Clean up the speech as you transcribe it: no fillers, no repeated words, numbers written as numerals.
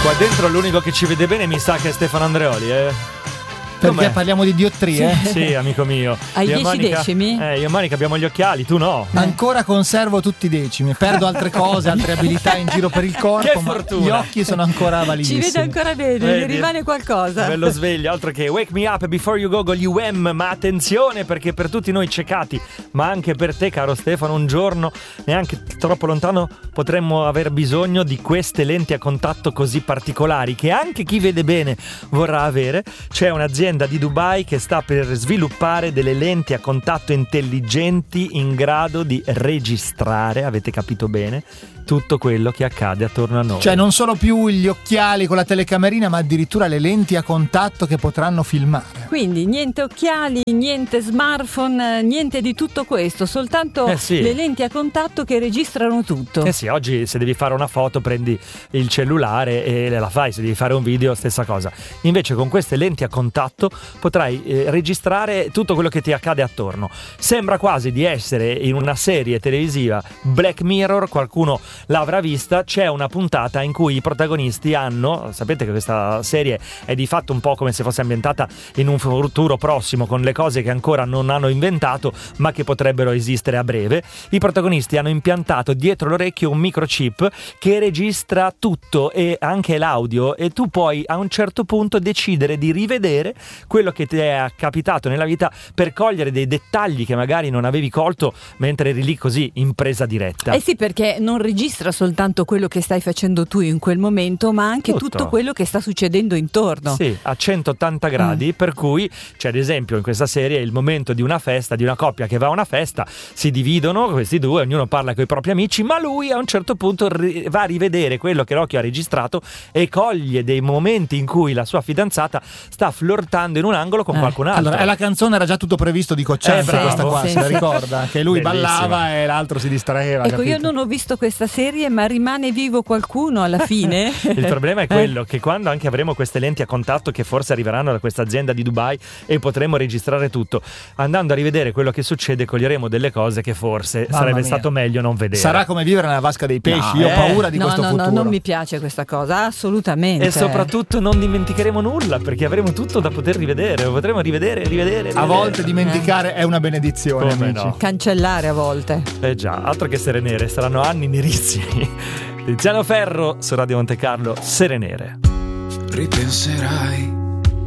Qua dentro l'unico che ci vede bene mi sa che è Stefano Andreoli, Perché Com'è? parliamo di diottrie? Sì, amico mio. Hai Io e 10 Monica- decimi? Io e Monica abbiamo gli occhiali, tu no. Ancora conservo tutti i decimi, perdo altre cose, altre abilità in giro per il corpo, Che ma fortuna. gli occhi sono ancora Ci validissimi. vede ancora bene, Vedi? ne rimane qualcosa. Bello sveglio, altro che Wake Me Up Before You Go con gli UM. Ma attenzione, perché per tutti noi cecati, ma anche per te, caro Stefano, un giorno neanche troppo lontano potremmo aver bisogno di queste lenti a contatto così particolari che anche chi vede bene vorrà avere. C'è un'azienda di Dubai che sta per sviluppare delle lenti a contatto intelligenti in grado di registrare, avete capito bene, tutto quello che accade attorno a noi. Cioè non solo più gli occhiali con la telecamerina, ma addirittura le lenti a contatto che potranno filmare. Quindi niente occhiali, niente smartphone, niente di tutto questo, soltanto Sì. le lenti a contatto che registrano tutto. Eh sì, oggi se devi fare una foto prendi il cellulare e la fai, se devi fare un video stessa cosa. Invece con queste lenti a contatto potrai registrare tutto quello che ti accade attorno. Sembra quasi di essere in una serie televisiva Black Mirror, qualcuno l'avrà vista. C'è una puntata in cui i protagonisti hanno, sapete che questa serie è di fatto un po' come se fosse ambientata in un futuro prossimo, con le cose che ancora non hanno inventato ma che potrebbero esistere a breve. I protagonisti hanno impiantato dietro l'orecchio un microchip che registra tutto e anche l'audio, e tu puoi a un certo punto decidere di rivedere quello che ti è capitato nella vita per cogliere dei dettagli che magari non avevi colto mentre eri lì così in presa diretta. Eh sì, perché non registra soltanto quello che stai facendo tu in quel momento, ma anche tutto quello che sta succedendo intorno. Sì, a 180 gradi, per cui c'è ad esempio in questa serie il momento di una festa, di una coppia che va a una festa, si dividono questi due, ognuno parla con i propri amici, ma lui a un certo punto va a rivedere quello che l'occhio ha registrato e coglie dei momenti in cui la sua fidanzata sta flirtando in un angolo con qualcun altro. Allora, la canzone era già tutto previsto di Cocciante, bravo. questa qua, Sì, se la sì. ricorda? Che lui Bellissima. ballava e l'altro si distraeva. Ecco, capito? io non ho visto questa serie, ma rimane vivo qualcuno alla fine? Il problema è quello che quando anche avremo queste lenti a contatto che forse arriveranno da questa azienda di Dubai e potremo registrare tutto, andando a rivedere quello che succede coglieremo delle cose che forse Mamma sarebbe mia. stato meglio non vedere. Sarà come vivere nella vasca dei pesci. Io ho paura di questo futuro. No, non mi piace questa cosa, assolutamente. E soprattutto non dimenticheremo nulla, perché avremo tutto da poter rivedere, lo potremo rivedere. A volte dimenticare è una benedizione, Come amici. no? Cancellare a volte. Eh già, altro che Sere Nere, saranno anni nerissimi. Tiziano Ferro su Radio Monte Carlo, Sere Nere. Ripenserai